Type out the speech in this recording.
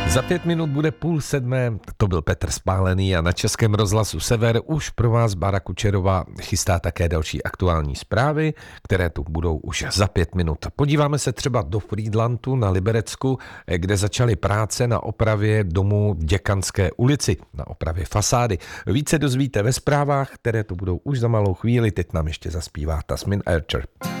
Za 5 minut bude 6:30, to byl Petr Spálený a na Českém rozhlasu Sever už pro vás Bára Kučerová chystá také další aktuální zprávy, které tu budou už za 5 minut. Podíváme se třeba do Frýdlantu na Liberecku, kde začaly práce na opravě domu v Děkanské ulici, na opravě fasády. Více dozvíte ve zprávách, které tu budou už za malou chvíli, teď nám ještě zaspívá Tasmin Archer.